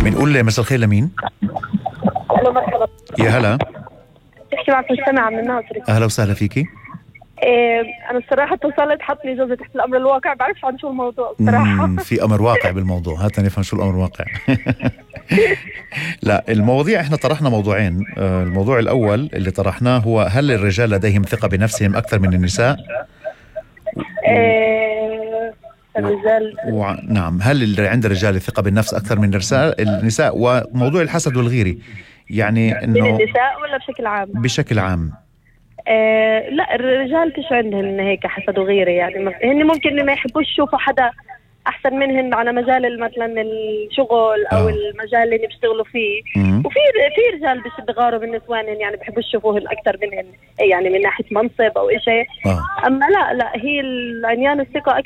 بنقول لي مساء الخير لمين؟ الو مرحبا. يا هلا. تحكي معك مستمع من الناصر. اهلا وسهلا فيكي. انا الصراحه اتصلت حطني جوزي تحت الامر الواقع، بعرفش عن شو الموضوع الصراحه. في امر واقع بالموضوع، هات نفهم شو الامر الواقع. لا، المواضيع احنا طرحنا موضوعين. الموضوع الاول اللي طرحناه هو هل الرجال لديهم ثقة بنفسهم اكثر من النساء؟ الرجال نعم، هل اللي عند الرجال الثقة بالنفس اكثر من النساء؟ وموضوع الحسد والغيرة، يعني من انه النساء ولا بشكل عام؟ بشكل عام. لا، الرجال فيش عندهم هيك حسد وغيره، يعني هن ممكن ما يحبوش يشوفوا حدا احسن منهن على مجال مثلا الشغل او المجال اللي بيشتغلوا فيه. وفي رجال بيغاروا بالنسوان، يعني بيحبوا يشوفوهن اكثر منهن، يعني من ناحيه منصب او شيء. اما لا هي العنيان الثقه